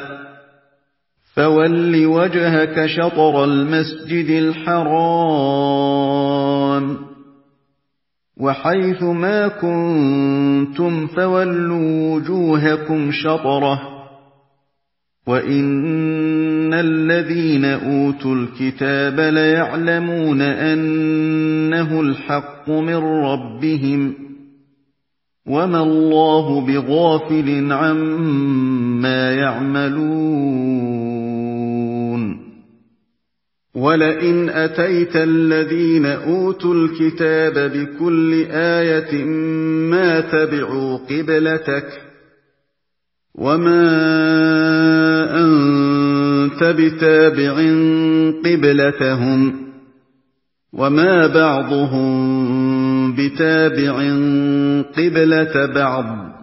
فَوَلِّ وَجْهَكَ شَطْرَ الْمَسْجِدِ الْحَرَامِ ۚ وَحَيْثُ مَا كُنتُمْ فَوَلُّوا وُجُوهَكُمْ شَطْرَهُ ۗ وَإِنَّ الَّذِينَ أُوتُوا الْكِتَابَ لَيَعْلَمُونَ أَنَّهُ الْحَقُّ مِن رَّبِّهِمْ ۗ وَمَا اللَّهُ بِغَافِلٍ عَمَّا يَعْمَلُونَ وَلَئِنْ أَتَيْتَ الَّذِينَ أُوتُوا الْكِتَابَ بِكُلِّ آيَةٍ مَّا تَبِعُوا قِبْلَتَكَ ۚ وَمَا أَنتَ بِتَابِعٍ قِبْلَتَهُمْ ۚ وَمَا بَعْضُهُم بِتَابِعٍ قِبْلَةَ بَعْضٍ ۚ